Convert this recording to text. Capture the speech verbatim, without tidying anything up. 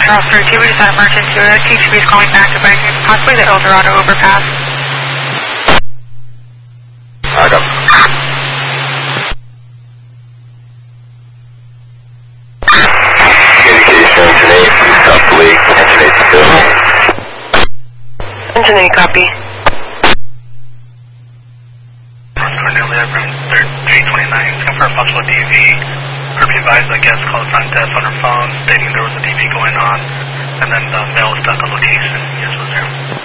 Charles thirty-two, we just had emergency. T T V is calling back about possibly the El Dorado overpass. Back up. Communication, engine eight, please stop the leak. Engine eight still. Engine eight, copy. Cornelia from three twenty-nine, looking for a possible D V. Her advised, I guess, called front desk on her phone, stating there was a D V going on, and then the mail was stuck on location. Yes, was there.